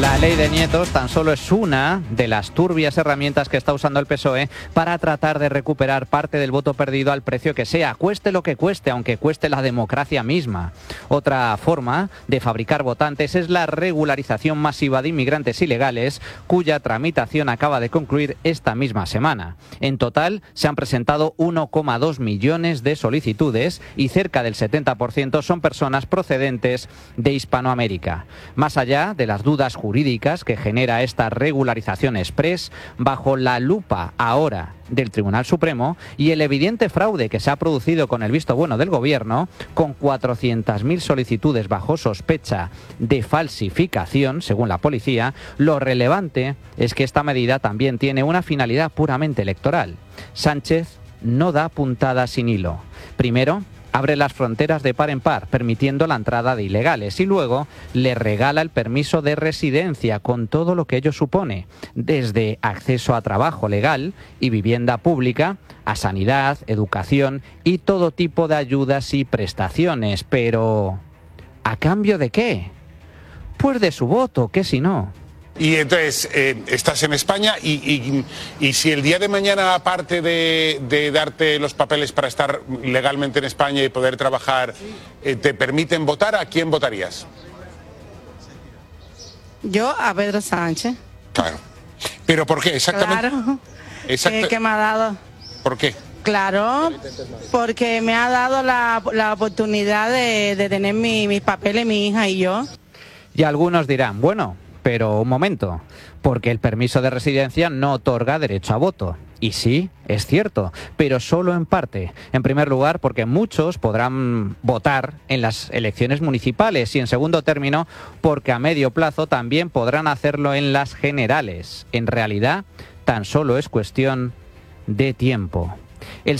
La ley de nietos tan solo es una de las turbias herramientas que está usando el PSOE para tratar de recuperar parte del voto perdido al precio que sea, cueste lo que cueste, aunque cueste la democracia misma. Otra forma de fabricar votantes es la regularización masiva de inmigrantes ilegales, cuya tramitación acaba de concluir esta misma semana. En total se han presentado 1,2 millones de solicitudes y cerca del 70% son personas procedentes de Hispanoamérica. Más allá de las dudas jurídicas que genera esta regularización express, bajo la lupa ahora del Tribunal Supremo y el evidente fraude que se ha producido con el visto bueno del Gobierno, con 400.000 solicitudes bajo sospecha de falsificación, según la policía, lo relevante es que esta medida también tiene una finalidad puramente electoral. Sánchez no da puntada sin hilo. Primero, abre las fronteras de par en par, permitiendo la entrada de ilegales, y luego le regala el permiso de residencia, con todo lo que ello supone, desde acceso a trabajo legal y vivienda pública, a sanidad, educación y todo tipo de ayudas y prestaciones. Pero, ¿a cambio de qué? Pues de su voto, ¿qué si no? Y entonces, estás en España y si el día de mañana, aparte de darte los papeles para estar legalmente en España y poder trabajar, te permiten votar, ¿a quién votarías? Yo a Pedro Sánchez. Claro. ¿Pero por qué exactamente? Claro, que me ha dado. ¿Por qué? Claro, porque me ha dado la oportunidad de tener mis papeles, mi hija y yo. Y algunos dirán, bueno, pero un momento, porque el permiso de residencia no otorga derecho a voto. Y sí, es cierto, pero solo en parte. En primer lugar, porque muchos podrán votar en las elecciones municipales y, en segundo término, porque a medio plazo también podrán hacerlo en las generales. En realidad, tan solo es cuestión de tiempo. El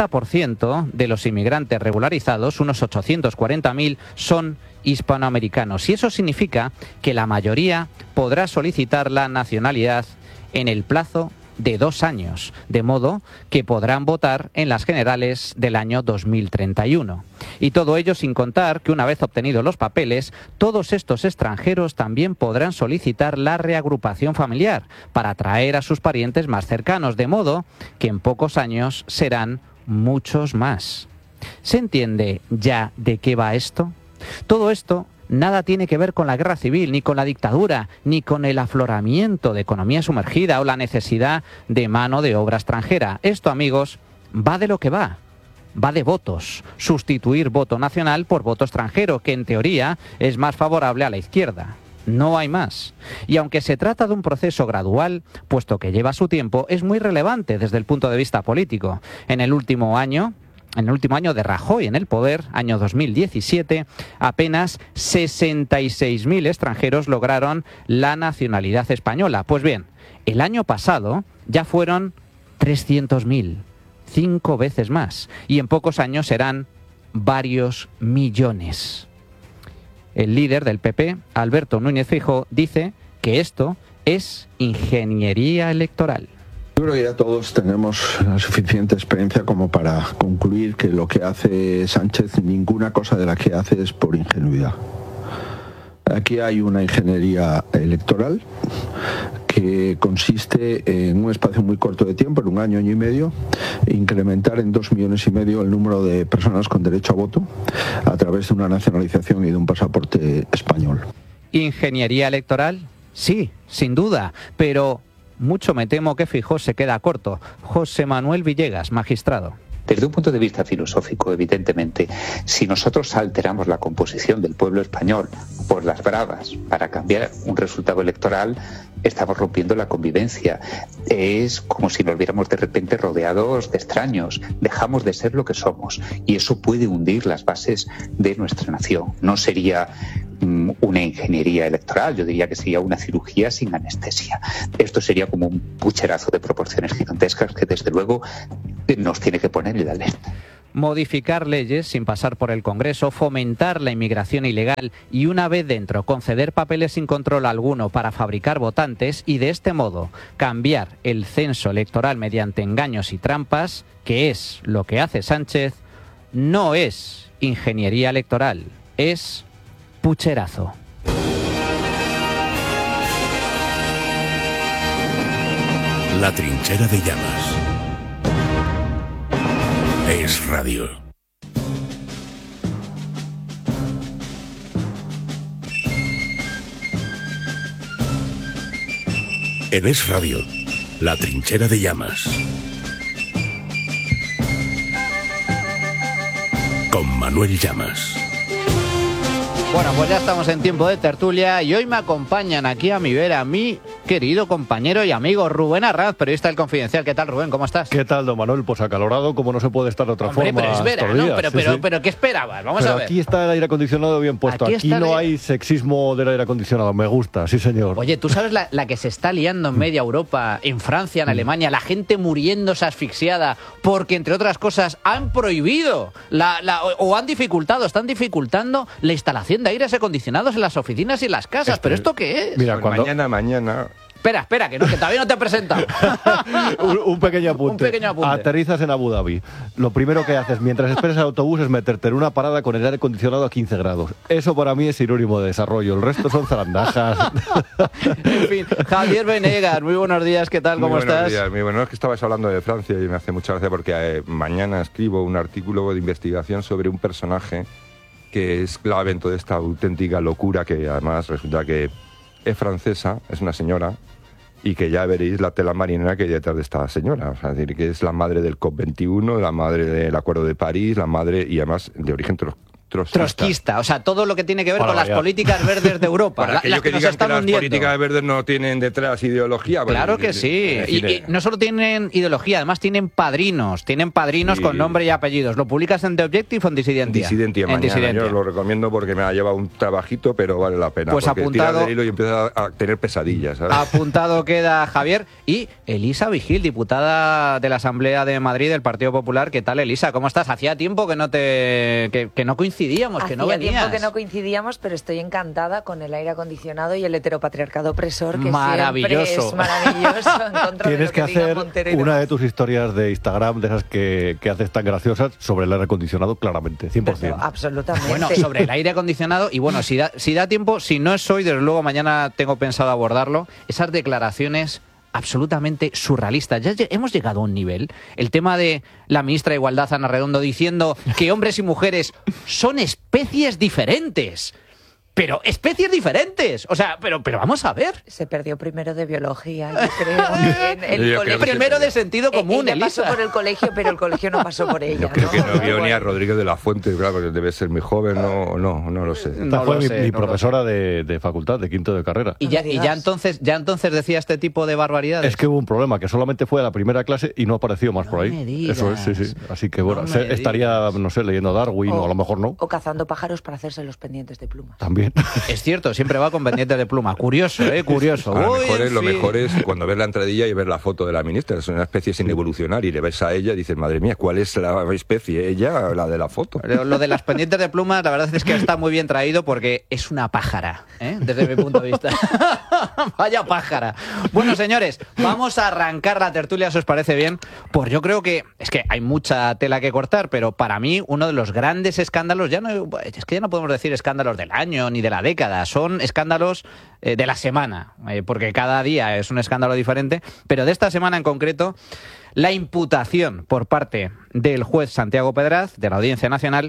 70% de los inmigrantes regularizados, unos 840.000, son hispanoamericanos, y eso significa que la mayoría podrá solicitar la nacionalidad en el plazo de 2 años, de modo que podrán votar en las generales del año 2031. Y todo ello sin contar que, una vez obtenidos los papeles, todos estos extranjeros también podrán solicitar la reagrupación familiar para atraer a sus parientes más cercanos, de modo que en pocos años serán muchos más. ¿Se entiende ya de qué va esto? Todo esto nada tiene que ver con la guerra civil, ni con la dictadura, ni con el afloramiento de economía sumergida o la necesidad de mano de obra extranjera. Esto, amigos, va de lo que va. Va de votos. Sustituir voto nacional por voto extranjero, que en teoría es más favorable a la izquierda. No hay más. Y aunque se trata de un proceso gradual, puesto que lleva su tiempo, es muy relevante desde el punto de vista político. En el último año de Rajoy en el poder, año 2017, apenas 66.000 extranjeros lograron la nacionalidad española. Pues bien, el año pasado ya fueron 300.000, 5 veces más, y en pocos años serán varios millones. El líder del PP, Alberto Núñez Feijóo, dice que esto es ingeniería electoral. Yo creo que ya todos tenemos la suficiente experiencia como para concluir que lo que hace Sánchez, ninguna cosa de la que hace es por ingenuidad. Aquí hay una ingeniería electoral que consiste en un espacio muy corto de tiempo, en 1 año, año y medio, incrementar en 2,5 millones el número de personas con derecho a voto a través de una nacionalización y de un pasaporte español. ¿Ingeniería electoral? Sí, sin duda, pero mucho me temo que Feijóo se queda corto. José Manuel Villegas, magistrado. Desde un punto de vista filosófico, evidentemente, si nosotros alteramos la composición del pueblo español por las bravas para cambiar un resultado electoral, estamos rompiendo la convivencia. Es como si nos viéramos de repente rodeados de extraños. Dejamos de ser lo que somos y eso puede hundir las bases de nuestra nación. No sería una ingeniería electoral, yo diría que sería una cirugía sin anestesia. Esto sería como un pucherazo de proporciones gigantescas que desde luego nos tiene que poner en la alerta. Modificar leyes sin pasar por el Congreso, fomentar la inmigración ilegal y, una vez dentro, conceder papeles sin control alguno para fabricar votantes y, de este modo, cambiar el censo electoral mediante engaños y trampas, que es lo que hace Sánchez, no es ingeniería electoral, es pucherazo. La trinchera de llamas. Es Radio. En Es Radio, La trinchera de llamas. Con Manuel Llamas. Bueno, pues ya estamos en tiempo de tertulia y hoy me acompañan aquí a mi vera mi querido compañero y amigo Rubén Arraz, periodista del Confidencial. ¿Qué tal, Rubén? ¿Cómo estás? ¿Qué tal, don Manuel? Pues acalorado, como no se puede estar de otra forma. Pero es vera, ¿no? Pero ¿qué esperabas? Vamos a ver. Aquí está el aire acondicionado bien puesto. Aquí no hay sexismo del aire acondicionado. Me gusta, sí, señor. Oye, ¿tú sabes la que se está liando en media Europa, en Francia, en Alemania? La gente muriéndose asfixiada porque, entre otras cosas, han prohibido están dificultando la instalación de aires acondicionados en las oficinas y en las casas. ¿Pero esto qué es? Mira, pues mañana... Espera, que todavía no te he presentado. un pequeño apunte. Aterrizas en Abu Dhabi. Lo primero que haces mientras esperas el autobús es meterte en una parada con el aire acondicionado a 15 grados. Eso para mí es sinónimo de desarrollo. El resto son zarandajas. En fin, Javier Venegas, muy buenos días. ¿Qué tal? ¿Cómo estás? Buenos días. Muy bueno. Es que estabas hablando de Francia y me hace mucha gracia porque mañana escribo un artículo de investigación sobre un personaje que es clave en toda esta auténtica locura, que además resulta que es francesa, es una señora, y que ya veréis la tela marinera que hay detrás de esta señora. O sea, es decir, que es la madre del COP21, la madre del Acuerdo de París, la madre, y además de origen trotskista. O sea, todo lo que tiene que ver con las políticas verdes de Europa. Para aquellos que digan que las políticas verdes no tienen detrás ideología. Claro que sí. Y no solo tienen ideología, además tienen padrinos. Tienen padrinos con nombre y apellidos. ¿Lo publicas en The Objective o en Disidentia? Disidentia, mañana. Yo lo recomiendo porque me ha llevado un trabajito, pero vale la pena. Pues porque apuntado. Tiras del hilo y empiezas a tener pesadillas, ¿sabes? Apuntado queda Javier. Y Elisa Vigil, diputada de la Asamblea de Madrid del Partido Popular. ¿Qué tal, Elisa? ¿Cómo estás? Hacía tiempo que no coincidíamos, que no venías. Hacía tiempo que no coincidíamos, pero estoy encantada con el aire acondicionado y el heteropatriarcado opresor, que maravilloso. Siempre es maravilloso. En contra Tienes de lo que hacer Montero una de tus historias de Instagram, de esas que haces tan graciosas, sobre el aire acondicionado, claramente, 100%. Pero, absolutamente. Bueno, sobre el aire acondicionado, y bueno, si da tiempo, si no es hoy, desde luego mañana tengo pensado abordarlo, esas declaraciones absolutamente surrealista. Ya hemos llegado a un nivel. El tema de la ministra de Igualdad, Ana Redondo, diciendo que hombres y mujeres son especies diferentes. Pero especies diferentes. O sea, pero vamos a ver. Se perdió primero de biología, yo creo. Primero de sentido común, ella pasó por el colegio, pero el colegio no pasó por ella. Yo creo que no vio ni a Rodríguez de la Fuente, claro, porque debe ser muy joven, no lo sé. Esta fue mi profesora de facultad, de quinto de carrera. Y ya entonces decía este tipo de barbaridades. Es que hubo un problema, que solamente fue a la primera clase y no apareció más por ahí. Eso es, sí. Así que bueno, estaría, no sé, leyendo Darwin o a lo mejor no. O cazando pájaros para hacerse los pendientes de plumas. También. Es cierto, siempre va con pendiente de pluma. Curioso, curioso. Lo mejor es cuando ves la entradilla y ves la foto de la ministra. Es una especie sin evolucionar y le ves a ella y dices, madre mía, ¿cuál es la especie? ¿Ella o la de la foto? Lo de las pendientes de plumas, la verdad es que está muy bien traído porque es una pájara, desde mi punto de vista. Vaya pájara. Bueno, señores, vamos a arrancar la tertulia, si os parece bien. Pues yo creo que hay mucha tela que cortar, pero para mí uno de los grandes escándalos, ya no podemos decir escándalos del año ni de la década, son escándalos de la semana, porque cada día es un escándalo diferente, pero de esta semana en concreto, la imputación por parte del juez Santiago Pedraz, de la Audiencia Nacional,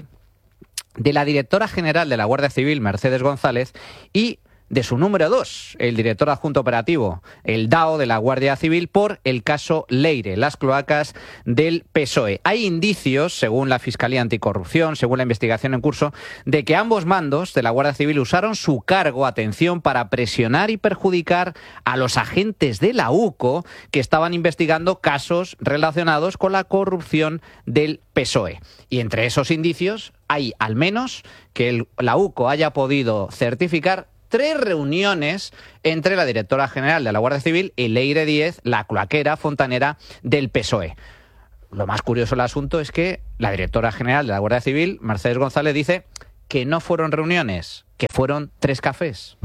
de la directora general de la Guardia Civil, Mercedes González, y de su número 2, el director adjunto operativo, el DAO de la Guardia Civil, por el caso Leire, las cloacas del PSOE. Hay indicios, según la Fiscalía Anticorrupción, según la investigación en curso, de que ambos mandos de la Guardia Civil usaron su cargo, atención, para presionar y perjudicar a los agentes de la UCO que estaban investigando casos relacionados con la corrupción del PSOE. Y entre esos indicios hay, al menos, que la UCO haya podido certificar 3 reuniones entre la directora general de la Guardia Civil y Leire Díez, la cloaquera fontanera del PSOE. Lo más curioso del asunto es que la directora general de la Guardia Civil, Mercedes González, dice que no fueron reuniones, que fueron 3 cafés.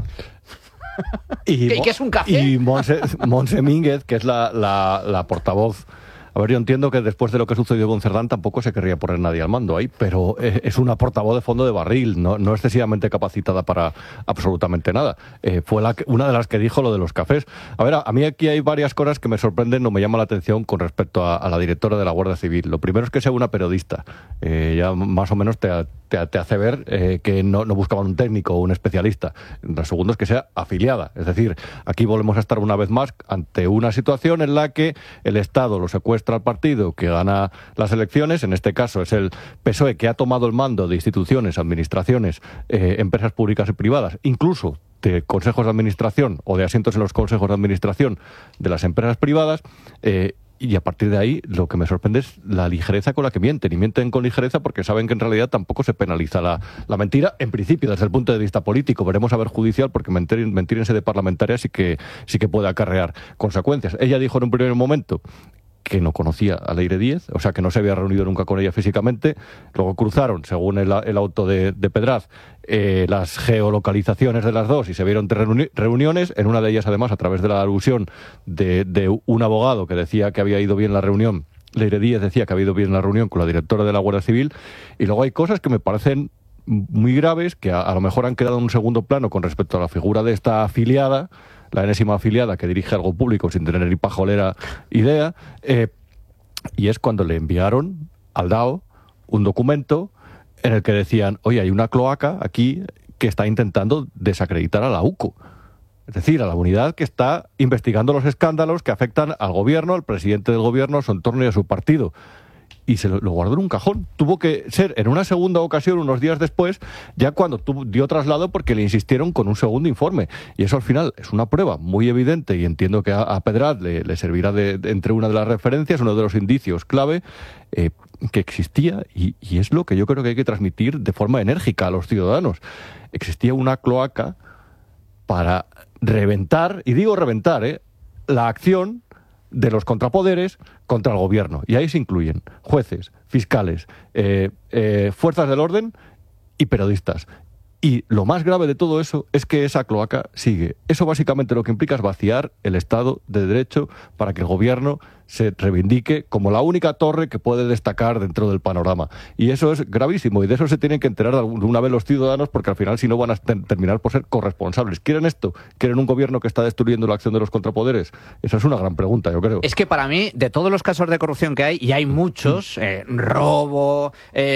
¿Qué es un café? Y Montse Mínguez, que es la portavoz A ver, yo entiendo que después de lo que sucedió con Cerdán tampoco se querría poner nadie al mando ahí, pero es una portavoz de fondo de barril, no excesivamente capacitada para absolutamente nada. Fue una de las que dijo lo de los cafés. A ver, a mí aquí hay varias cosas que me sorprenden o me llaman la atención con respecto a la directora de la Guardia Civil. Lo primero es que sea una periodista. Ya más o menos te hace ver que no buscaban un técnico o un especialista. Lo segundo es que sea afiliada. Es decir, aquí volvemos a estar una vez más ante una situación en la que el Estado lo secuestra al partido que gana las elecciones. En este caso es el PSOE, que ha tomado el mando de instituciones, administraciones, empresas públicas y privadas, incluso de consejos de administración o de asientos en los consejos de administración de las empresas privadas. Y a partir de ahí, lo que me sorprende es la ligereza con la que mienten. Y mienten con ligereza porque saben que en realidad tampoco se penaliza la mentira, en principio, desde el punto de vista político. Veremos a ver judicial, porque mentir en sede parlamentaria sí que puede acarrear consecuencias. Ella dijo en un primer momento que no conocía a Leire Díez, o sea, que no se había reunido nunca con ella físicamente. Luego cruzaron, según el auto de Pedraz, las geolocalizaciones de las dos y se vieron reuniones, en una de ellas además a través de la alusión de un abogado que decía que había ido bien la reunión. Leire Díez decía que había ido bien la reunión con la directora de la Guardia Civil, y luego hay cosas que me parecen muy graves, que a lo mejor han quedado en un segundo plano con respecto a la figura de esta afiliada, la enésima afiliada que dirige algo público sin tener ni pajolera idea, y es cuando le enviaron al DAO un documento en el que decían, oye, hay una cloaca aquí que está intentando desacreditar a la UCO. Es decir, a la unidad que está investigando los escándalos que afectan al gobierno, al presidente del gobierno, a su entorno y a su partido. Y se lo guardó en un cajón. Tuvo que ser en una segunda ocasión, unos días después, ya cuando dio traslado, porque le insistieron con un segundo informe. Y eso al final es una prueba muy evidente, y entiendo que a Pedraz le servirá entre una de las referencias, uno de los indicios clave, que existía, y es lo que yo creo que hay que transmitir de forma enérgica a los ciudadanos. Existía una cloaca para reventar, y digo reventar, la acción de los contrapoderes contra el gobierno. Y ahí se incluyen jueces, fiscales, fuerzas del orden y periodistas. Y lo más grave de todo eso es que esa cloaca sigue. Eso básicamente lo que implica es vaciar el Estado de Derecho para que el gobierno se reivindique como la única torre que puede destacar dentro del panorama. Y eso es gravísimo, y de eso se tienen que enterar de una vez los ciudadanos, porque al final si no van a terminar por ser corresponsables. ¿Quieren esto? ¿Quieren un gobierno que está destruyendo la acción de los contrapoderes? Esa es una gran pregunta, yo creo. Es que para mí, de todos los casos de corrupción que hay, y hay muchos, robo,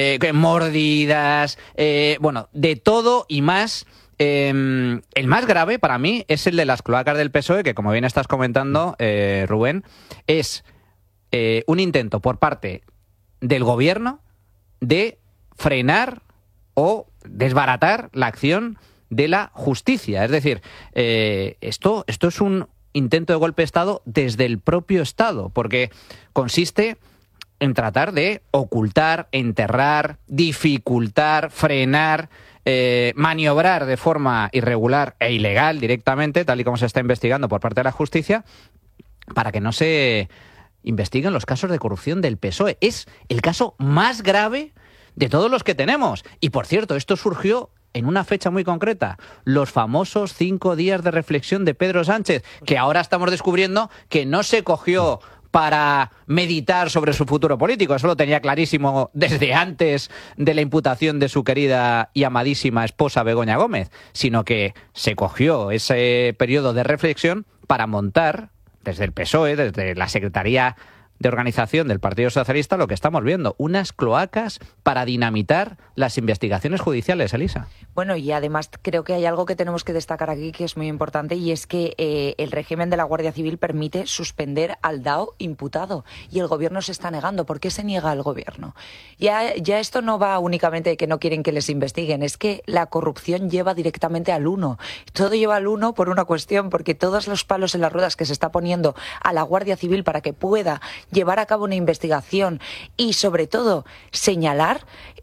mordidas, bueno, de todo y más. El más grave para mí es el de las cloacas del PSOE, que como bien estás comentando, Rubén, es un intento por parte del gobierno de frenar o desbaratar la acción de la justicia. Es decir, esto es un intento de golpe de Estado desde el propio Estado, porque consiste en tratar de ocultar, enterrar, dificultar, frenar, maniobrar de forma irregular e ilegal directamente, tal y como se está investigando por parte de la justicia, para que no se investiguen los casos de corrupción del PSOE. Es el caso más grave de todos los que tenemos. Y por cierto, esto surgió en una fecha muy concreta, los famosos 5 días de reflexión de Pedro Sánchez, que ahora estamos descubriendo que no se cogió para meditar sobre su futuro político. Eso lo tenía clarísimo desde antes de la imputación de su querida y amadísima esposa Begoña Gómez, sino que se cogió ese periodo de reflexión para montar desde el PSOE, desde la Secretaría de Organización del Partido Socialista, lo que estamos viendo, unas cloacas para dinamitar las investigaciones judiciales, Elisa. Bueno, y además creo que hay algo que tenemos que destacar aquí que es muy importante, y es que el régimen de la Guardia Civil permite suspender al DAO imputado, y el gobierno se está negando. ¿Por qué se niega el gobierno? Ya esto no va únicamente de que no quieren que les investiguen, es que la corrupción lleva directamente al uno. Todo lleva al uno por una cuestión, porque todos los palos en las ruedas que se está poniendo a la Guardia Civil para que pueda llevar a cabo una investigación y, sobre todo, señalar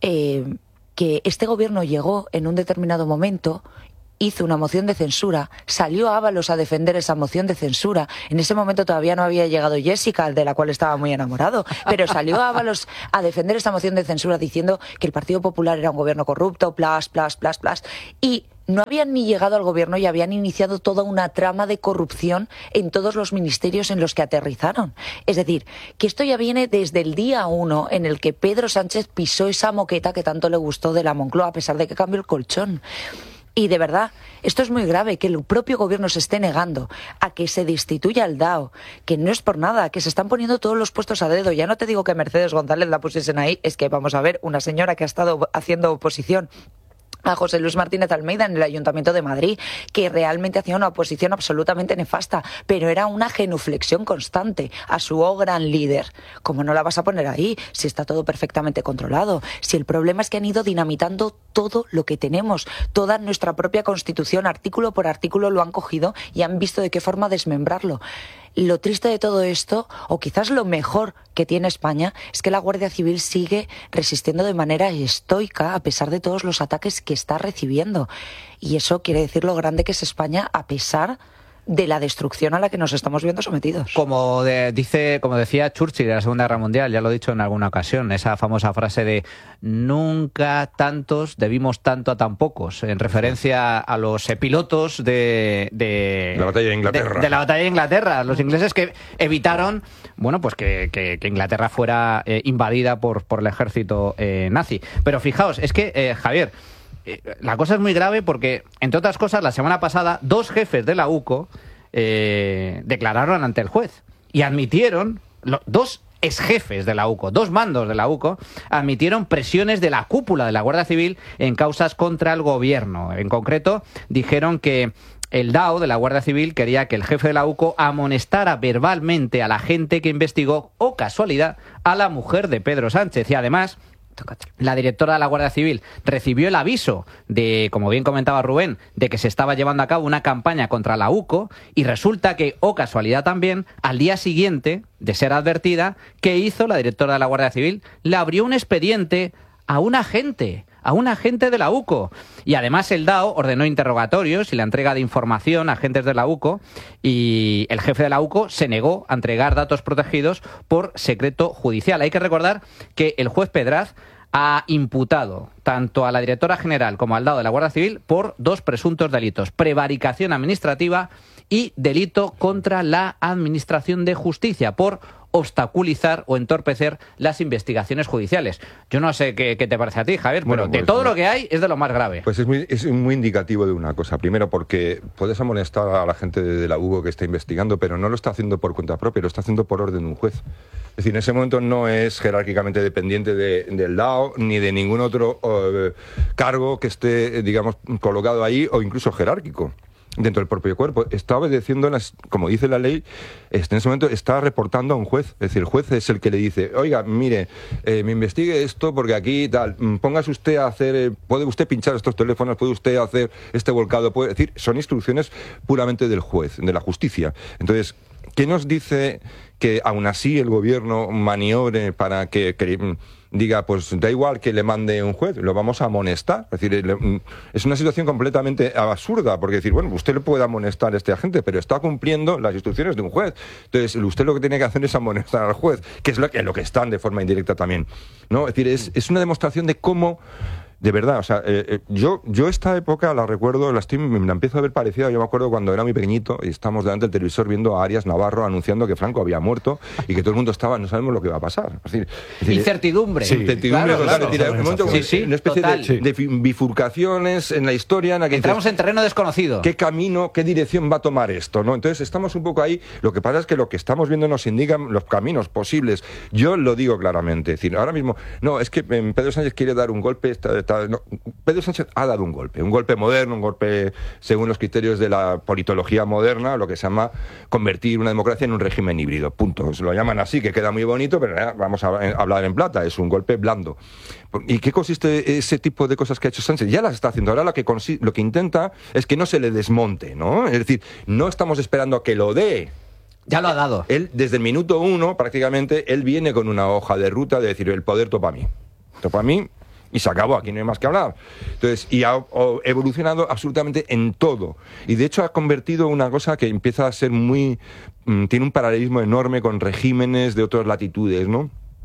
que este gobierno llegó en un determinado momento, hizo una moción de censura, salió Ábalos a defender esa moción de censura. En ese momento todavía no había llegado Jessica, de la cual estaba muy enamorado, pero salió Ábalos a defender esa moción de censura diciendo que el Partido Popular era un gobierno corrupto, y no habían ni llegado al gobierno y habían iniciado toda una trama de corrupción en todos los ministerios en los que aterrizaron. Es decir, que esto ya viene desde el día 1 en el que Pedro Sánchez pisó esa moqueta que tanto le gustó de la Moncloa, a pesar de que cambió el colchón. Y de verdad, esto es muy grave, que el propio gobierno se esté negando a que se destituya al DAO, que no es por nada, que se están poniendo todos los puestos a dedo. Ya no te digo que Mercedes González la pusiesen ahí, es que vamos a ver, una señora que ha estado haciendo oposición a José Luis Martínez Almeida en el Ayuntamiento de Madrid, que realmente hacía una oposición absolutamente nefasta, pero era una genuflexión constante a su gran líder. ¿Cómo no la vas a poner ahí si está todo perfectamente controlado? Si el problema es que han ido dinamitando todo lo que tenemos, toda nuestra propia Constitución, artículo por artículo lo han cogido y han visto de qué forma desmembrarlo. Lo triste de todo esto, o quizás lo mejor que tiene España, es que la Guardia Civil sigue resistiendo de manera estoica a pesar de todos los ataques que está recibiendo. Y eso quiere decir lo grande que es España a pesar de la destrucción a la que nos estamos viendo sometidos. Como decía Churchill en la Segunda Guerra Mundial, ya lo he dicho en alguna ocasión, esa famosa frase de nunca tantos debimos tanto a tan pocos, en referencia a los pilotos de la batalla de Inglaterra. De la batalla de Inglaterra, los ingleses que evitaron, bueno, pues que Inglaterra fuera invadida por el ejército nazi. Pero fijaos, es que, Javier, la cosa es muy grave porque, entre otras cosas, la semana pasada 2 jefes de la UCO declararon ante el juez y admitieron, 2 exjefes de la UCO, 2 mandos de la UCO, admitieron presiones de la cúpula de la Guardia Civil en causas contra el gobierno. En concreto, dijeron que el DAO de la Guardia Civil quería que el jefe de la UCO amonestara verbalmente a la gente que investigó, o casualidad, a la mujer de Pedro Sánchez. Y además, la directora de la Guardia Civil recibió el aviso de, como bien comentaba Rubén, de que se estaba llevando a cabo una campaña contra la UCO, y resulta que, o casualidad también, al día siguiente de ser advertida, ¿qué hizo la directora de la Guardia Civil? Le abrió un expediente a un agente de la UCO. Y además el DAO ordenó interrogatorios y la entrega de información a agentes de la UCO, y el jefe de la UCO se negó a entregar datos protegidos por secreto judicial. Hay que recordar que el juez Pedraz ha imputado tanto a la directora general como al DAO de la Guardia Civil por 2 presuntos delitos: prevaricación administrativa y delito contra la administración de justicia, por obstaculizar o entorpecer las investigaciones judiciales. Yo no sé qué te parece a ti, Javier, pero de todo lo que hay es de lo más grave. Pues es muy indicativo de una cosa. Primero, porque puedes amonestar a la gente de la UCO que está investigando, pero no lo está haciendo por cuenta propia, lo está haciendo por orden de un juez. Es decir, en ese momento no es jerárquicamente dependiente del DAO ni de ningún otro cargo que esté, digamos, colocado ahí, o incluso jerárquico dentro del propio cuerpo. Está obedeciendo, como dice la ley, en ese momento está reportando a un juez. Es decir, el juez es el que le dice: oiga, mire, me investigue esto porque aquí tal, póngase usted a hacer, puede usted pinchar estos teléfonos, puede usted hacer este volcado, puede decir, son instrucciones puramente del juez, de la justicia. Entonces, ¿qué nos dice que aún así el gobierno maniobre para que diga, pues da igual que le mande un juez, lo vamos a amonestar? Es decir, es una situación completamente absurda, porque decir, bueno, usted le puede amonestar a este agente, pero está cumpliendo las instrucciones de un juez. Entonces, usted lo que tiene que hacer es amonestar al juez, que es lo que están de forma indirecta también, ¿no? Es decir, es una demostración de cómo, de verdad, o sea, yo esta época la recuerdo, la empiezo a ver parecida. Yo me acuerdo cuando era muy pequeñito y estábamos delante del televisor viendo a Arias Navarro anunciando que Franco había muerto y que todo el mundo estaba, no sabemos lo que va a pasar. Es decir, incertidumbre. Sí, incertidumbre total. Una especie de bifurcaciones en la historia en la que entramos en terreno desconocido. ¿Qué camino, qué dirección va a tomar esto, no? Entonces estamos un poco ahí. Lo que pasa es que lo que estamos viendo nos indican los caminos posibles. Yo lo digo claramente. Es decir, ahora mismo, no, es que Pedro Sánchez quiere dar un golpe. No, Pedro Sánchez ha dado un golpe moderno, un golpe según los criterios de la politología moderna, lo que se llama convertir una democracia en un régimen híbrido, punto. Se lo llaman así, que queda muy bonito, pero vamos a hablar en plata, es un golpe blando. ¿Y qué consiste ese tipo de cosas que ha hecho Sánchez? Ya las está haciendo. Ahora lo que intenta es que no se le desmonte, ¿no? Es decir, no estamos esperando a que lo dé. Ya lo ha dado. Él, desde el minuto 1, prácticamente, él viene con una hoja de ruta de decir, el poder topa a mí. Topa a mí. Y se acabó, aquí no hay más que hablar. Entonces, y ha evolucionado absolutamente en todo. Y de hecho ha convertido una cosa que empieza a ser tiene un paralelismo enorme con regímenes de otras latitudes, ¿no?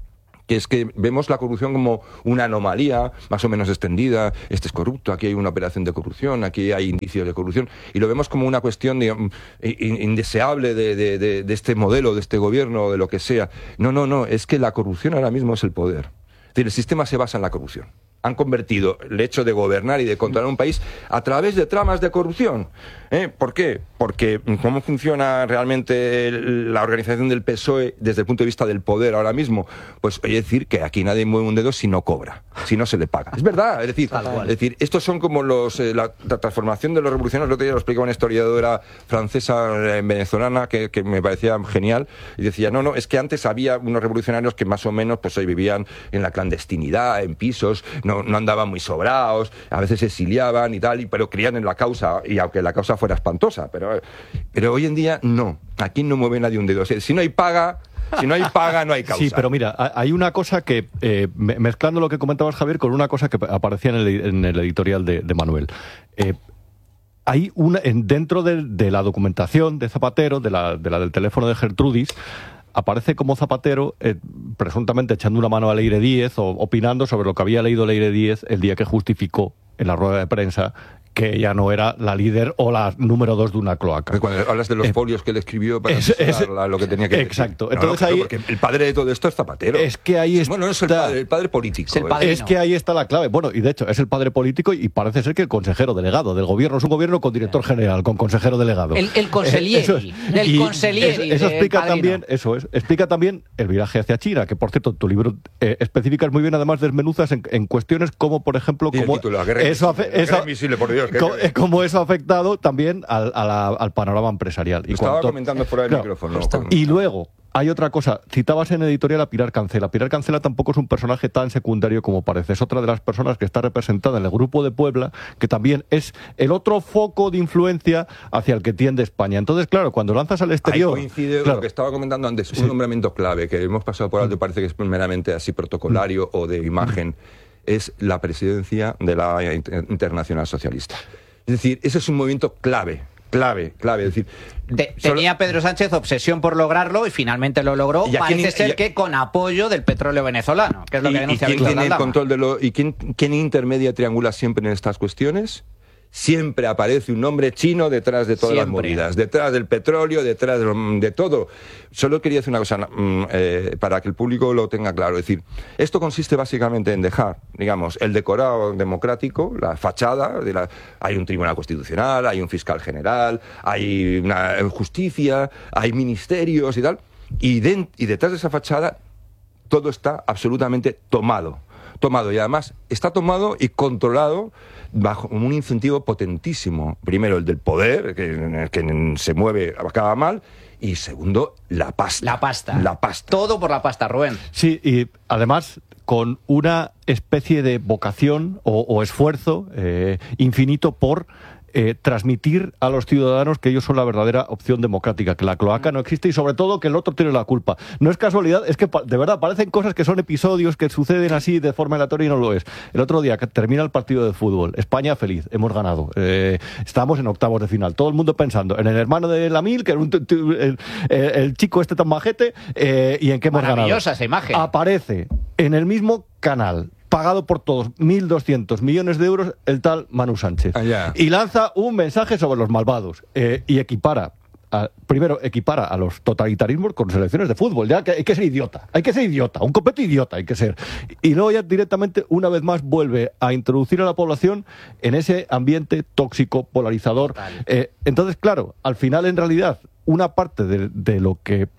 que es que vemos la corrupción como una anomalía más o menos extendida, este es corrupto, aquí hay una operación de corrupción, aquí hay indicios de corrupción, y lo vemos como una cuestión, digamos, indeseable de este modelo, de este gobierno, de lo que sea. No, es que la corrupción ahora mismo es el poder. Es decir, el sistema se basa en la corrupción. Han convertido el hecho de gobernar y de controlar un país a través de tramas de corrupción. ¿Por qué? Porque cómo funciona realmente la organización del PSOE desde el punto de vista del poder ahora mismo, pues oye, decir que aquí nadie mueve un dedo si no cobra, si no se le paga. Es verdad, es decir, estos son como la transformación de los revolucionarios. El otro día lo explicaba una historiadora francesa venezolana que me parecía genial, y decía, no, es que antes había unos revolucionarios que más o menos pues hoy vivían en la clandestinidad, en pisos, no andaban muy sobrados, a veces se exiliaban y tal, pero creían en la causa, y aunque la causa fuera espantosa, pero hoy en día no, aquí no mueve nadie un dedo. O sea, si no hay paga, no hay causa. Sí, pero mira, hay una cosa que, mezclando lo que comentabas, Javier, con una cosa que aparecía en el editorial de Manuel. Hay dentro de la documentación de Zapatero, de la del teléfono de Gertrudis, aparece como Zapatero presuntamente echando una mano a Leire Díez o opinando sobre lo que había leído Leire Díez el día que justificó en la rueda de prensa que ella no era la líder o la número 2 de una cloaca. Cuando hablas de los folios que él escribió para lo que tenía que decir. Exacto. Entonces ahí, porque el padre de todo esto es Zapatero. Es que ahí está. Bueno, no es el padre político. Es que ahí está la clave. Bueno, y de hecho es el padre político y parece ser que el consejero delegado del gobierno es un gobierno con director general, con consejero delegado. El conselieri. El conselieri. Eso explica también, explica también el viraje hacia China, que por cierto tu libro especificas muy bien, además desmenuzas en cuestiones como, por ejemplo, como eso ha afectado también al panorama empresarial. Lo estaba comentando fuera del micrófono. Y luego, hay otra cosa. Citabas en editorial a Pilar Cancela. Pilar Cancela tampoco es un personaje tan secundario como parece. Es otra de las personas que está representada en el Grupo de Puebla, que también es el otro foco de influencia hacia el que tiende España. Entonces, claro, cuando lanzas al exterior... Ahí coincide lo que estaba comentando antes. Un nombramiento clave, que hemos pasado por alto, parece que es meramente así protocolario o de imagen, es la presidencia de la Internacional Socialista. Es decir, ese es un movimiento clave. Es decir, tenía Pedro Sánchez obsesión por lograrlo y finalmente lo logró. Parece ser que con apoyo del petróleo venezolano, que es lo que denuncia Víctor Aldama. ¿Quién tiene el control ¿y quién intermedia, triangula siempre en estas cuestiones? Siempre aparece un nombre chino detrás de todas las movidas, detrás del petróleo, detrás de todo. Solo quería decir una cosa para que el público lo tenga claro. Es decir, esto consiste básicamente en dejar, digamos, el decorado democrático, la fachada, hay un tribunal constitucional, hay un fiscal general, hay una justicia, hay ministerios y tal, y detrás de esa fachada todo está absolutamente tomado, y además está tomado y controlado bajo un incentivo potentísimo. Primero, el del poder, que se mueve, acaba mal, y segundo, la pasta. La pasta. Todo por la pasta, Rubén. Sí, y además con una especie de vocación o esfuerzo infinito por transmitir a los ciudadanos que ellos son la verdadera opción democrática, que la cloaca no existe y sobre todo que el otro tiene la culpa. No es casualidad, es que de verdad parecen cosas que son episodios que suceden así de forma aleatoria y no lo es. El otro día que termina el partido de fútbol, España feliz, hemos ganado, estamos en octavos de final, todo el mundo pensando en el hermano de Lamil, que era el chico este tan majete, y en qué hemos ganado. Maravillosa esa imagen. Aparece en el mismo canal, pagado por todos, 1.200 millones de euros, el tal Manu Sánchez. Y lanza un mensaje sobre los malvados y equipara a los totalitarismos con selecciones de fútbol. Ya que hay que ser idiota, un completo idiota hay que ser. Y luego ya directamente, una vez más, vuelve a introducir a la población en ese ambiente tóxico, polarizador. Entonces, claro, al final, en realidad, una parte de lo que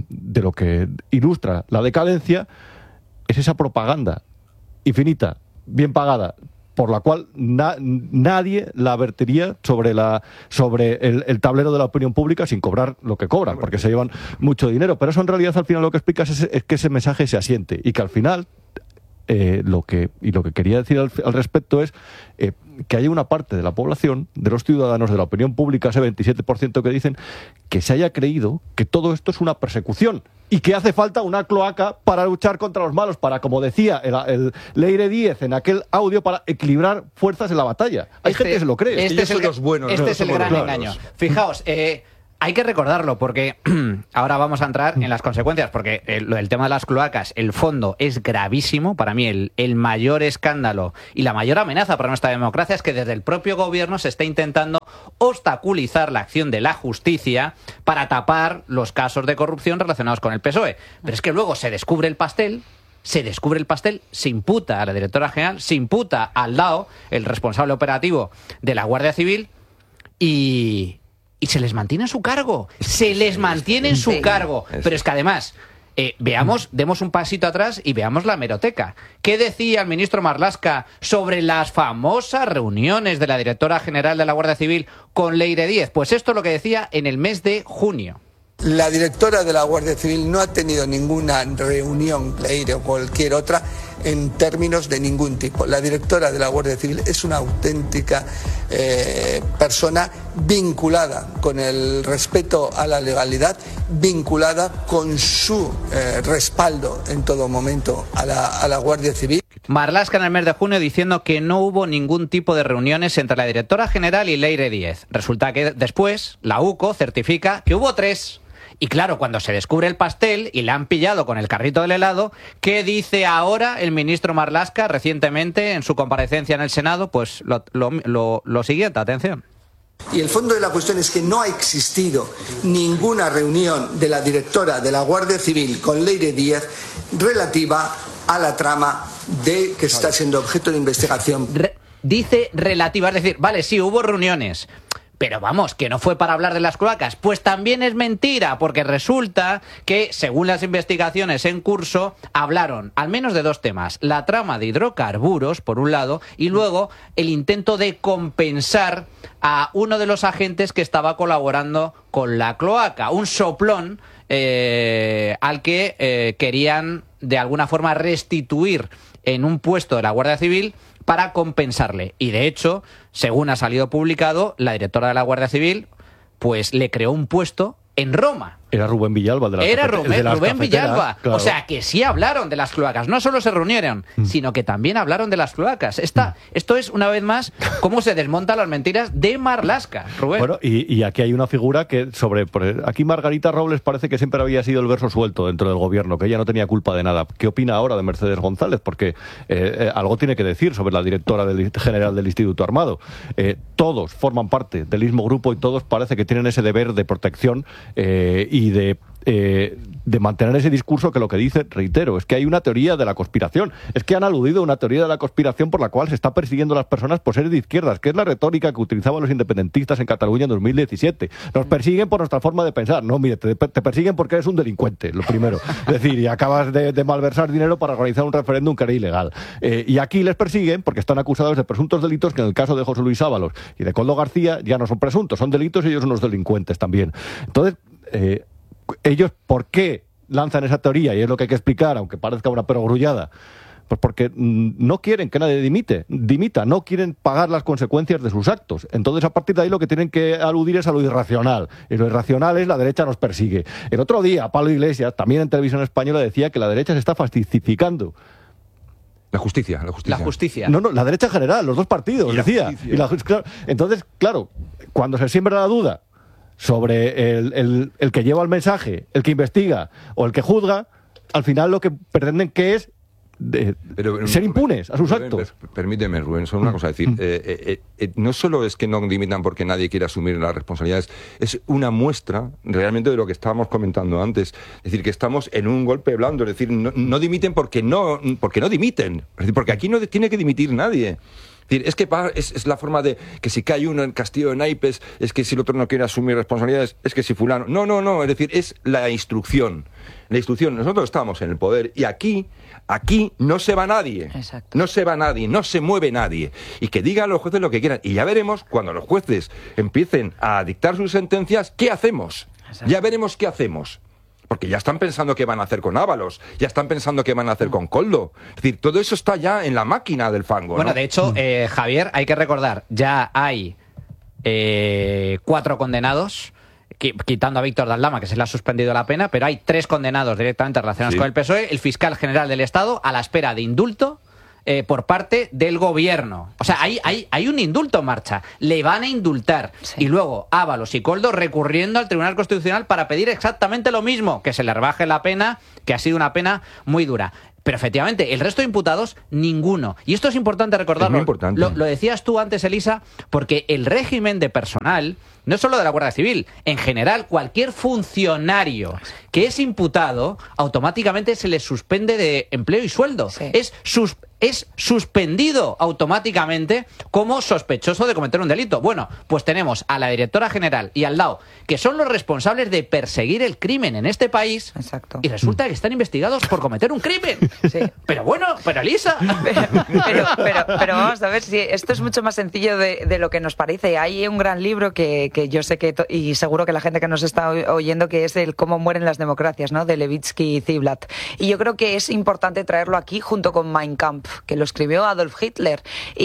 ilustra la decadencia es esa propaganda infinita, bien pagada, por la cual nadie la vertiría sobre el tablero de la opinión pública sin cobrar lo que cobran, porque se llevan mucho dinero. Pero eso en realidad al final lo que explicas es que ese mensaje se asiente y que al final lo que quería decir al respecto es que hay una parte de la población, de los ciudadanos, de la opinión pública, ese 27% que dicen que se haya creído que todo esto es una persecución y que hace falta una cloaca para luchar contra los malos, para, como decía el Leire Díez en aquel audio, para equilibrar fuerzas en la batalla. Hay gente que se lo cree. Este es el gran engaño. Fijaos, Hay que recordarlo porque ahora vamos a entrar en las consecuencias, porque el tema de las cloacas, el fondo es gravísimo. Para mí el mayor escándalo y la mayor amenaza para nuestra democracia es que desde el propio gobierno se está intentando obstaculizar la acción de la justicia para tapar los casos de corrupción relacionados con el PSOE. Pero es que luego se descubre el pastel, se imputa a la directora general, se imputa al DAO, el responsable operativo de la Guardia Civil, y se les mantiene en su cargo. Se les mantiene en su cargo. Pero es que además, demos un pasito atrás y veamos la hemeroteca. ¿Qué decía el ministro Marlaska sobre las famosas reuniones de la directora general de la Guardia Civil con Leire Díez? Pues esto es lo que decía en el mes de junio. La directora de la Guardia Civil no ha tenido ninguna reunión, Leire o cualquier otra, en términos de ningún tipo. La directora de la Guardia Civil es una auténtica persona vinculada con el respeto a la legalidad, vinculada con su respaldo en todo momento a la Guardia Civil. Marlaska en el mes de junio diciendo que no hubo ningún tipo de reuniones entre la directora general y Leire Díez. Resulta que después la UCO certifica que hubo 3. Y claro, cuando se descubre el pastel y le han pillado con el carrito del helado, ¿qué dice ahora el ministro Marlaska recientemente en su comparecencia en el Senado? Pues lo siguiente, atención. Y el fondo de la cuestión es que no ha existido ninguna reunión de la directora de la Guardia Civil con Leire Díez relativa a la trama que está siendo objeto de investigación. Dice relativa, es decir, vale, sí, hubo reuniones, pero vamos, que no fue para hablar de las cloacas. Pues también es mentira, porque resulta que, según las investigaciones en curso, hablaron al menos de 2 temas. La trama de hidrocarburos, por un lado, y luego el intento de compensar a uno de los agentes que estaba colaborando con la cloaca. Un soplón al que querían, de alguna forma, restituir en un puesto de la Guardia Civil para compensarle. Y de hecho, según ha salido publicado, la directora de la Guardia Civil pues le creó un puesto en Roma. Era Rubén Villalba de la Era Rubén Villalba. Claro. O sea, que sí hablaron de las cloacas. No solo se reunieron, sino que también hablaron de las cloacas. Esto es, una vez más, cómo se desmontan las mentiras de Marlaska, Rubén. Bueno, y aquí hay una figura que aquí Margarita Robles parece que siempre había sido el verso suelto dentro del gobierno, que ella no tenía culpa de nada. ¿Qué opina ahora de Mercedes González? Porque algo tiene que decir sobre la directora general del Instituto Armado. Todos forman parte del mismo grupo y todos parece que tienen ese deber de protección y de mantener ese discurso que lo que dice, reitero, es que hay una teoría de la conspiración. Es que han aludido a una teoría de la conspiración por la cual se está persiguiendo a las personas por ser de izquierdas, que es la retórica que utilizaban los independentistas en Cataluña en 2017. Nos persiguen por nuestra forma de pensar. No, mire, te persiguen porque eres un delincuente, lo primero. Es decir, y acabas de malversar dinero para organizar un referéndum que era ilegal. Y aquí les persiguen porque están acusados de presuntos delitos que en el caso de José Luis Ábalos y de Koldo García ya no son presuntos, son delitos y ellos son unos delincuentes también. Entonces, ellos, ¿por qué lanzan esa teoría? Y es lo que hay que explicar, aunque parezca una perogrullada. Pues porque no quieren que nadie dimita, no quieren pagar las consecuencias de sus actos. Entonces, a partir de ahí, lo que tienen que aludir es a lo irracional. Y lo irracional es la derecha nos persigue. El otro día, Pablo Iglesias, también en Televisión Española, decía que la derecha se está fascistificando. La justicia. No, la derecha en general, los 2 partidos, decía. Entonces, claro, cuando se siembra la duda sobre el que lleva el mensaje, el que investiga o el que juzga, al final lo que pretenden que es ser impunes a sus actos. Permíteme, Rubén, solo una cosa a decir. No solo es que no dimitan porque nadie quiere asumir las responsabilidades, es una muestra realmente de lo que estábamos comentando antes. Es decir, que estamos en un golpe blando, es decir, no dimiten porque no dimiten. Es decir, porque aquí no tiene que dimitir nadie. Es que es la forma de que si cae uno en Castillo de Naipes, es que si el otro no quiere asumir responsabilidades, es que si fulano... No, es decir, es la instrucción. Nosotros estamos en el poder y aquí no se va nadie. Exacto. No se va nadie, no se mueve nadie. Y que digan los jueces lo que quieran. Y ya veremos, cuando los jueces empiecen a dictar sus sentencias, ¿qué hacemos? Exacto. Ya veremos qué hacemos. Porque ya están pensando qué van a hacer con Ábalos, ya están pensando qué van a hacer con Koldo. Es decir, todo eso está ya en la máquina del fango, Bueno, ¿no? de hecho, Javier, hay que recordar, ya hay 4 condenados, quitando a Víctor Daldama, que se le ha suspendido la pena, pero hay 3 condenados directamente relacionados con el PSOE, el fiscal general del Estado, a la espera de indulto, por parte del gobierno. O sea, hay un indulto en marcha. Le van a indultar. Sí. Y luego Ábalos y Koldo recurriendo al Tribunal Constitucional para pedir exactamente lo mismo, que se le rebaje la pena, que ha sido una pena muy dura. Pero efectivamente, el resto de imputados, ninguno. Y esto es importante recordarlo. Es muy importante. Lo decías tú antes, Elisa, porque el régimen de personal, no es solo de la Guardia Civil, en general, cualquier funcionario que es imputado, automáticamente se le suspende de empleo y sueldo. Sí. Es suspendido automáticamente como sospechoso de cometer un delito. Bueno, pues tenemos a la directora general y al DAO, que son los responsables de perseguir el crimen en este país. Exacto. Y resulta que están investigados por cometer un crimen. Sí. Pero bueno, pero Elisa. Pero vamos a ver si esto es mucho más sencillo de lo que nos parece. Hay un gran libro que yo sé que, y seguro que la gente que nos está oyendo, que es el Cómo mueren las democracias, ¿no? De Levitsky y Ziblatt. Y yo creo que es importante traerlo aquí junto con Mein Kampf, que lo escribió Adolf Hitler.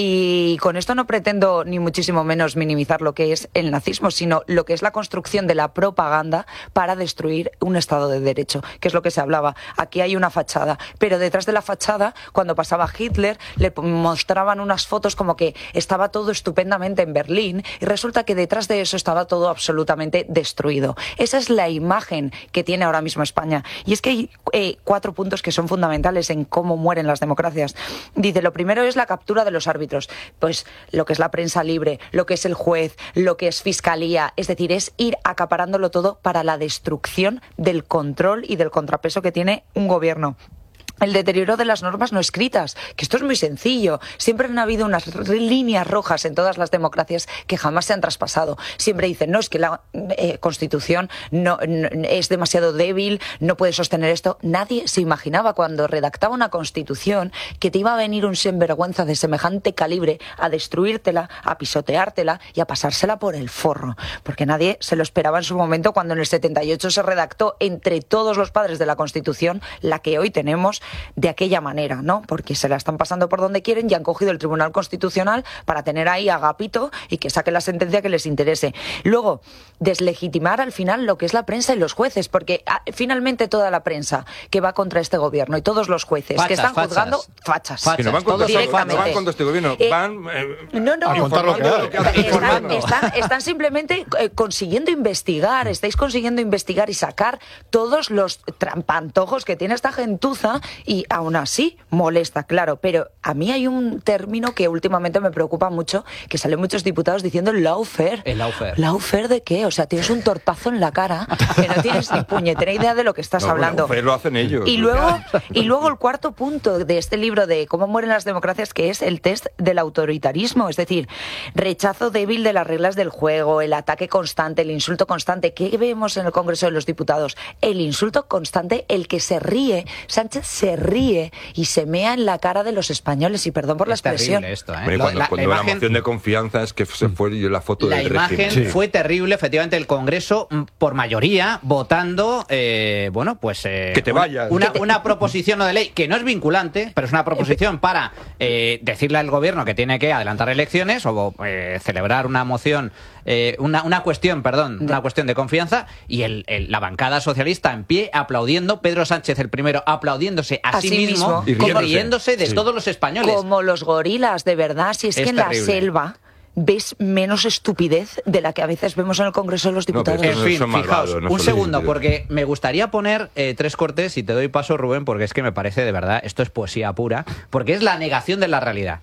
Y con esto no pretendo ni muchísimo menos minimizar lo que es el nazismo, sino lo que es la construcción de la propaganda para destruir un Estado de Derecho, que es lo que se hablaba. Aquí hay una fachada, pero detrás de la fachada, cuando pasaba Hitler, le mostraban unas fotos como que estaba todo estupendamente en Berlín, y resulta que detrás de eso estaba todo absolutamente destruido. Esa es la imagen que tiene ahora mismo España. Y es que hay 4 puntos que son fundamentales en cómo mueren las democracias. Dice, lo primero es la captura de los árbitros, pues lo que es la prensa libre, lo que es el juez, lo que es fiscalía, es decir, es ir acaparándolo todo para la destrucción del control y del contrapeso que tiene un gobierno. El deterioro de las normas no escritas, que esto es muy sencillo. Siempre han habido unas líneas rojas en todas las democracias que jamás se han traspasado. Siempre dicen, no, es que la Constitución no es demasiado débil, no puede sostener esto. Nadie se imaginaba cuando redactaba una Constitución que te iba a venir un sinvergüenza de semejante calibre a destruírtela, a pisoteártela y a pasársela por el forro. Porque nadie se lo esperaba en su momento cuando en el 78 se redactó entre todos los padres de la Constitución la que hoy tenemos, de aquella manera, ¿no? Porque se la están pasando por donde quieren y han cogido el Tribunal Constitucional para tener ahí a Agapito y que saque la sentencia que les interese. Luego, deslegitimar al final lo que es la prensa y los jueces, porque finalmente toda la prensa que va contra este gobierno y todos los jueces que están juzgando, fachas. Que no van contra este gobierno, van a contar lo que están simplemente consiguiendo investigar, estáis consiguiendo investigar y sacar todos los trampantojos que tiene esta gentuza. Y aún así molesta, claro, pero a mí hay un término que últimamente me preocupa mucho, que salen muchos diputados diciendo el lawfare. ¿El lawfare? ¿Lawfare de qué? O sea, tienes un tortazo en la cara que no tienes ni puñetera idea de lo que estás hablando. Lawfare lo hacen ellos. Y luego el cuarto punto de este libro de Cómo mueren las democracias, que es el test del autoritarismo, es decir, rechazo débil de las reglas del juego, el ataque constante, el insulto constante. ¿Qué vemos en el Congreso de los Diputados? El insulto constante, el que se ríe. Sánchez se ríe y se mea en la cara de los españoles, y perdón por la expresión. Esto, ¿eh? Cuando la moción de confianza es que se fue la foto del régimen. La imagen fue terrible, efectivamente, el Congreso por mayoría votando, que te vayas. Una proposición no de ley que no es vinculante, pero es una proposición para decirle al gobierno que tiene que adelantar elecciones o celebrar una moción, una cuestión de confianza, y la bancada socialista en pie aplaudiendo, Pedro Sánchez el primero aplaudiéndose a sí mismo y riéndose de todos los españoles. Como los gorilas, de verdad, si es que en terrible. La selva ves menos estupidez de la que a veces vemos en el Congreso de los Diputados. En fin, fijaos, un segundo, porque me gustaría poner 3 cortes, y te doy paso, Rubén, porque es que me parece, de verdad, esto es poesía pura, porque es la negación de la realidad.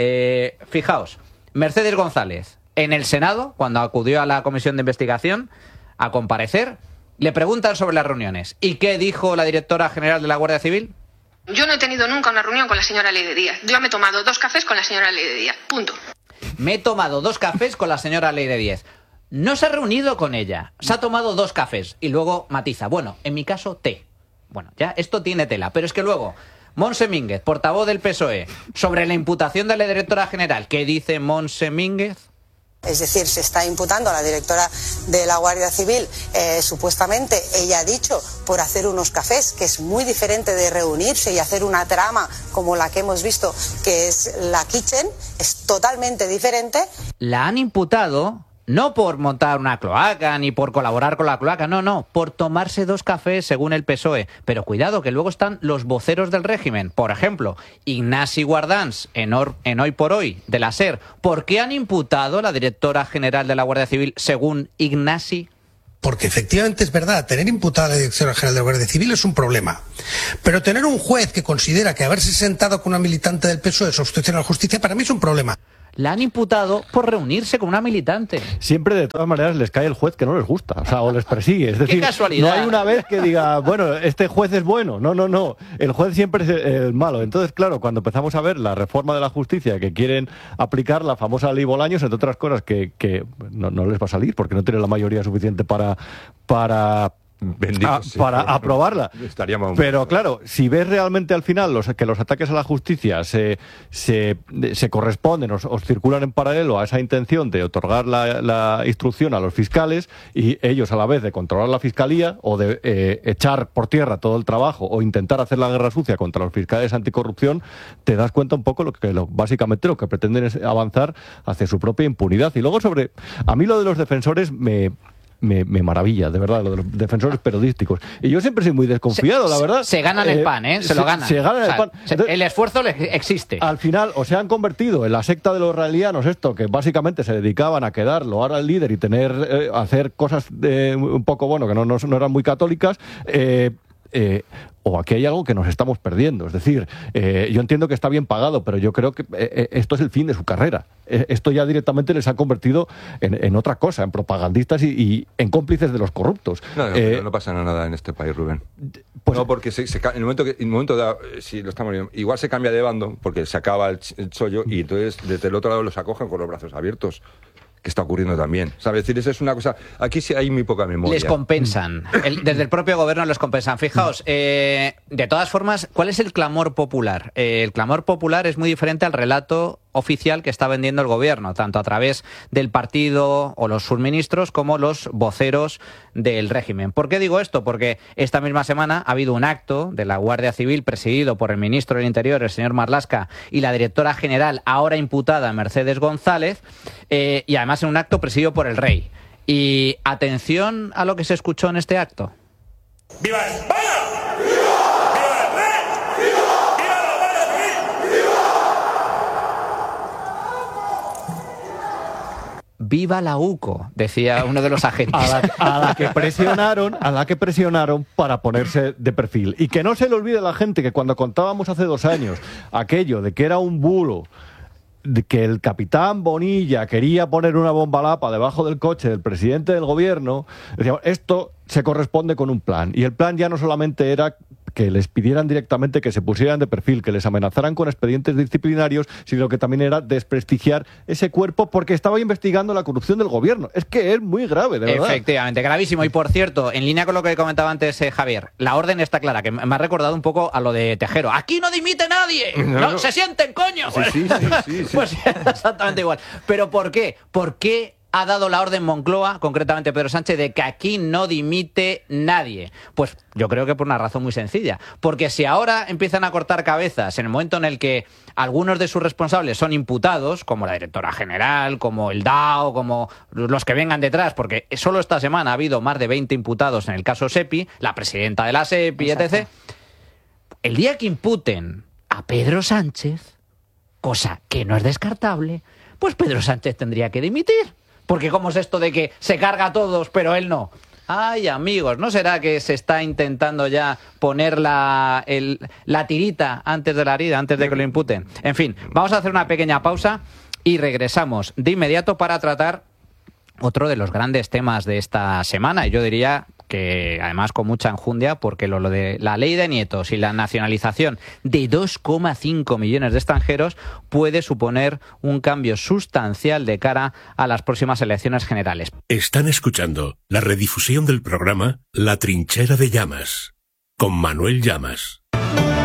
Fijaos, Mercedes González, en el Senado, cuando acudió a la comisión de investigación a comparecer, le preguntan sobre las reuniones. ¿Y qué dijo la directora general de la Guardia Civil? Yo no he tenido nunca una reunión con la señora Leire Díaz. Yo me he tomado 2 cafés con la señora Leire Díaz. Punto. Me he tomado 2 cafés con la señora Leire Díaz. No se ha reunido con ella. Se ha tomado 2 cafés. Y luego matiza. Bueno, en mi caso, té. Bueno, ya esto tiene tela. Pero es que luego, Montse Mínguez, portavoz del PSOE, sobre la imputación de la directora general. ¿Qué dice Montse Mínguez? Es decir, se está imputando a la directora de la Guardia Civil, supuestamente, ella ha dicho, por hacer unos cafés, que es muy diferente de reunirse y hacer una trama como la que hemos visto, que es la Kitchen, es totalmente diferente. La han imputado No por montar una cloaca ni por colaborar con la cloaca, no, por tomarse 2 cafés según el PSOE. Pero cuidado, que luego están los voceros del régimen. Por ejemplo, Ignasi Guardans, en Hoy por Hoy, de la SER. ¿Por qué han imputado a la directora general de la Guardia Civil según Ignasi? Porque efectivamente es verdad, tener imputada a la directora general de la Guardia Civil es un problema. Pero tener un juez que considera que haberse sentado con una militante del PSOE es obstrucción a la justicia, para mí es un problema. La han imputado por reunirse con una militante. Siempre, de todas maneras, les cae el juez que no les gusta, o sea, o les persigue. Es decir, ¡qué casualidad! No hay una vez que diga, bueno, este juez es bueno. No. El juez siempre es el malo. Entonces, claro, cuando empezamos a ver la reforma de la justicia que quieren aplicar, la famosa ley Bolaños, entre otras cosas, que no les va a salir porque no tiene la mayoría suficiente para aprobarla. Pero claro, si ves realmente al final que los ataques a la justicia se corresponden o circulan en paralelo a esa intención de otorgar la instrucción a los fiscales y ellos a la vez de controlar la fiscalía o de echar por tierra todo el trabajo o intentar hacer la guerra sucia contra los fiscales anticorrupción, te das cuenta un poco básicamente lo que pretenden es avanzar hacia su propia impunidad. Y luego a mí lo de los defensores me maravilla, de verdad, lo de los defensores periodísticos. Y yo siempre soy muy desconfiado, la verdad. Se ganan el pan, se lo ganan. Se ganan el pan. Entonces, el esfuerzo existe. Al final, o se han convertido en la secta de los israelianos, que básicamente se dedicaban a quedar, loar al líder y hacer cosas un poco, que no eran muy católicas, o aquí hay algo que nos estamos perdiendo. Es decir, yo entiendo que está bien pagado, pero yo creo que esto es el fin de su carrera. Esto ya directamente les ha convertido en otra cosa, en propagandistas y en cómplices de los corruptos. No pasa nada en este país, Rubén. Pues, no, porque en el momento dado, si lo estamos viendo, igual se cambia de bando, porque se acaba el chollo, y entonces desde el otro lado los acogen con los brazos abiertos. Que está ocurriendo también. ¿Sabes? Es decir, eso es una cosa... Aquí sí hay muy poca memoria. Les compensan. Desde el propio gobierno les compensan. Fijaos, de todas formas, ¿cuál es el clamor popular? El clamor popular es muy diferente al relato oficial que está vendiendo el gobierno, tanto a través del partido o los subministros como los voceros del régimen. ¿Por qué digo esto? Porque esta misma semana ha habido un acto de la Guardia Civil presidido por el ministro del Interior, el señor Marlaska, y la directora general, ahora imputada, Mercedes González, y además en un acto presidido por el rey. Y atención a lo que se escuchó en este acto. ¡Viva España! ¡Viva la UCO!, decía uno de los agentes. A la que presionaron para ponerse de perfil. Y que no se le olvide a la gente que cuando contábamos hace 2 años aquello de que era un bulo, de que el capitán Bonilla quería poner una bomba lapa debajo del coche del presidente del gobierno, decíamos, esto se corresponde con un plan. Y el plan ya no solamente era que les pidieran directamente que se pusieran de perfil, que les amenazaran con expedientes disciplinarios, sino que también era desprestigiar ese cuerpo porque estaba investigando la corrupción del gobierno. Es que es muy grave, de verdad. Efectivamente, gravísimo. Y por cierto, en línea con lo que comentaba antes Javier, la orden está clara, que me ha recordado un poco a lo de Tejero. ¡Aquí no dimite nadie! ¡No se sienten, coño! Sí. Pues exactamente igual. ¿Pero por qué? ¿Por qué ha dado la orden Moncloa, concretamente Pedro Sánchez, de que aquí no dimite nadie? Pues yo creo que por una razón muy sencilla. Porque si ahora empiezan a cortar cabezas en el momento en el que algunos de sus responsables son imputados, como la directora general, como el DAO, como los que vengan detrás, porque solo esta semana ha habido más de 20 imputados en el caso SEPI, la presidenta de la SEPI, etc. El día que imputen a Pedro Sánchez, cosa que no es descartable, pues Pedro Sánchez tendría que dimitir. Porque ¿cómo es esto de que se carga a todos, pero él no? Ay, amigos, ¿no será que se está intentando ya poner la tirita antes de la herida, antes de que lo imputen? En fin, vamos a hacer una pequeña pausa y regresamos de inmediato para tratar otro de los grandes temas de esta semana. Y yo diría que además con mucha enjundia, porque lo de la ley de nietos y la nacionalización de 2,5 millones de extranjeros puede suponer un cambio sustancial de cara a las próximas elecciones generales. Están escuchando la redifusión del programa La Trinchera de Llamas, con Manuel Llamas.